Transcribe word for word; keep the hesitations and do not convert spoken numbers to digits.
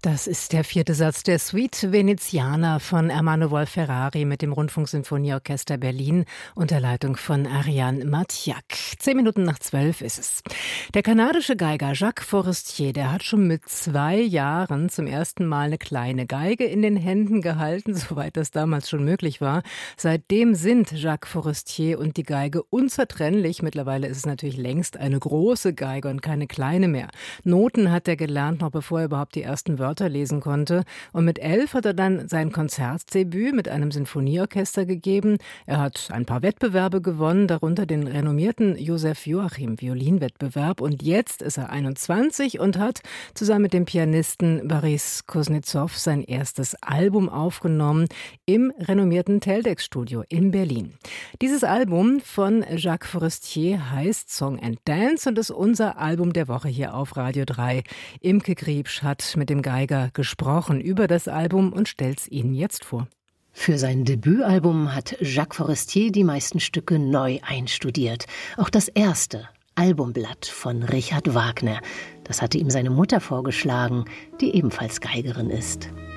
Das ist der vierte Satz der Suite Veneziana von Ermanno Ferrari mit dem Rundfunksinfonieorchester Berlin unter Leitung von Ariane Mathiak. Zehn Minuten nach zwölf ist es. Der kanadische Geiger Jacques Forestier, der hat schon mit zwei Jahren zum ersten Mal eine kleine Geige in den Händen gehalten, soweit das damals schon möglich war. Seitdem sind Jacques Forestier und die Geige unzertrennlich. Mittlerweile ist es natürlich längst eine große Geige und keine kleine mehr. Noten hat er gelernt, noch bevor er überhaupt die ersten Wörter lesen konnte. Und mit elf hat er dann sein Konzertdebüt mit einem Sinfonieorchester gegeben. Er hat ein paar Wettbewerbe gewonnen, darunter den renommierten Josef Joachim Violinwettbewerb. Und jetzt ist er einundzwanzig und hat zusammen mit dem Pianisten Boris Kuznetsov sein erstes Album aufgenommen im renommierten Teldex-Studio in Berlin. Dieses Album von Jacques Forestier heißt Song and Dance und ist unser Album der Woche hier auf Radio drei. Imke Griebsch hat mit dem Geiger gesprochen über das Album und stellt's Ihnen jetzt vor. Für sein Debütalbum hat Jacques Forestier die meisten Stücke neu einstudiert. Auch das erste Albumblatt von Richard Wagner. Das hatte ihm seine Mutter vorgeschlagen, die ebenfalls Geigerin ist.